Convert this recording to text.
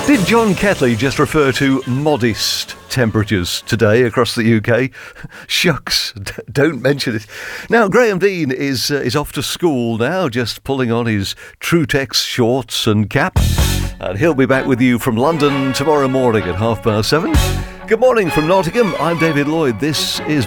Did John Ketley just refer to modest temperatures today across the UK? Shucks, don't mention it. Now, Graham Dean is off to school now, just pulling on his Trutex shorts and cap. And he'll be back with you from London tomorrow morning at 7:30. Good morning from Nottingham. I'm David Lloyd. This is